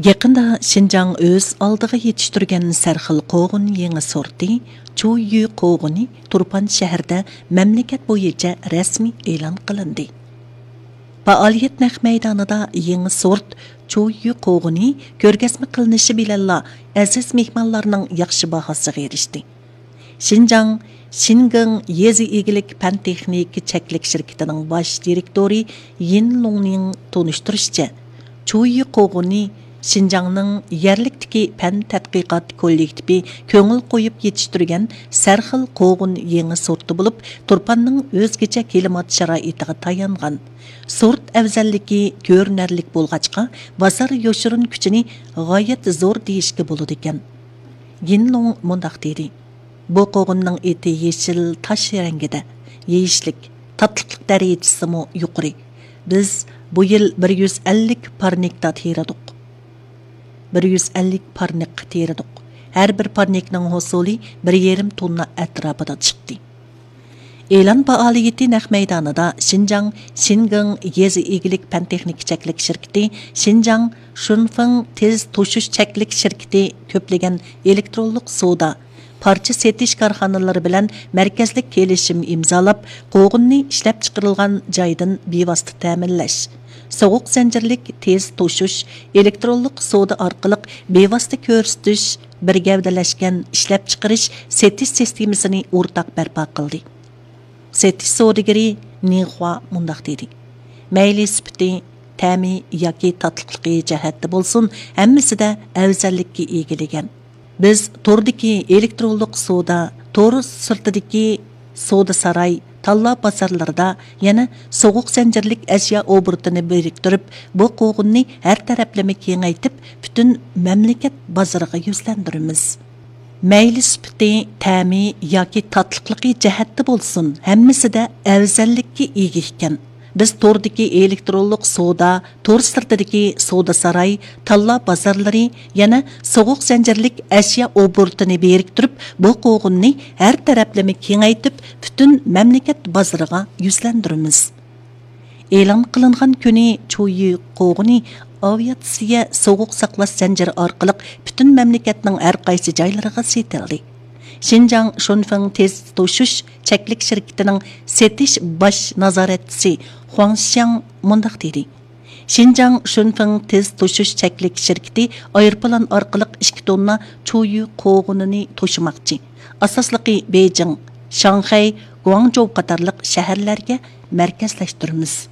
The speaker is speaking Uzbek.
Yaqında Şinjan öz aldığı yetiştirgen sərxil qoğun yeni sorti Chuyu qoğuni Turpan şəhərdə məmləkət boyunca rəsmi elan qılındı. Fəaliyyət naq meydanında yeni sort Chuyu qoğuni görgəzmə qılınışı biləlla əziz mehmanlarının yaxşı bahasıga erişdi. Şinjan Şingang Yezi İgilik Pan Texniki Çəklik şirketinin baş direktori Yin Longning tonuşturuşça Chuyu qoğuni Şinjanның yerliktiki pən tədqiqat kollektivi köngül qoyup yetiştirgen sərxil qoğun yeni sortu bulup, Turpanның özgece kelimat şaraitiga tayangan. Sort əvzəlliki görünərlik bolğaçqa, vasar yoşurun küçünü gayet zor deyişki buludu eken. Yinlong mundaq dedi. Bu qoğunның eti yeşil taş rengide, yeyişlik, tatlılık dərəcəsi mo yuqori. Biz bu yıl 150 parnikta teradık. 150 parnik teridik. Her bir parnikning hosuli 1,5 tonna atrapida chiqdi. E'lon faoliyati naq meydanida Şingang Yezi İgilik Pan Texnik Çəklik şirketi, Şinjan Shunfeng tez to'shish çəklik şirketi köplagan elektronlik soda parça setish korxonalari bilan markazlik kelishim imzolab, qo'g'inni ishlab chiqarilgan joydan bevosita ta'minlash, soğuq zincirlik tez to'shish, elektronlik soda orqali bevosita ko'rsatish, bir gavdalashgan ishlab chiqarish setish sistemasini o'rtaq barpo qildi. Setish sodagiri Nihua mundaq dedi. Mayli sifati, ta'mi yoki tatliliqi jihatda bo'lsin, hammasida afzallikka egilagan. Biz tordagi elektronlik soda, tor sirtidagi soda saray, talla bozorlarida yana soğuq zincirlik ashyo obrutini biriktirib, bu qo'g'inni har taraflama kengaytib, butun mamlakat bozoriga yuzlandiramiz. Mayli sifati, ta'mi yoki tatliliqi jihatda bo'lsin, hammasida afzallikka ega ekan. Biz tordagi elektronlik soda, tor sirtidagi soda saray, talla bozorlari yana soğuq zincirlik ashyo obrutini biriktirib, bu qo'g'inni har taraflama kengaytib, butun mamlakat bozoriga yuzlandiramiz. E'lon qilingan kuni Chuyu qo'g'ini aviatsiya soğuq saqlash zanjiri orqali butun mamlakatning har qaysi joylariga setildi. Şinjan Shunfeng tez to'shish çəklik şirketining setish bosh nazoratchisi Huang Xiang mundaq dedi. Şinjan Shunfeng tez to'shish çəklik şirketi aeroplan orqali 2 tonna Chuyu qo'g'inini to'shimoqchi. Asosliqi Beijing, Shanghai, Guangzhou qatorliq shaharlarga markazlashtiramiz.